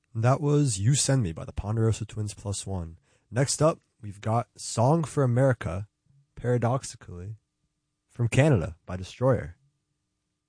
That was You Send Me by the Ponderosa Twins plus one. Next up, we've got Song for America, paradoxically, from Canada by Destroyer.